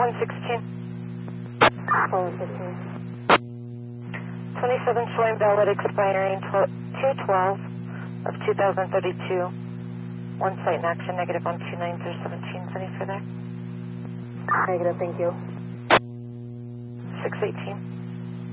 116. 415. 27 showing valid expiring 2/12 of 2032. One site in action, negative 129-17. Any further? Negative, thank you. 618.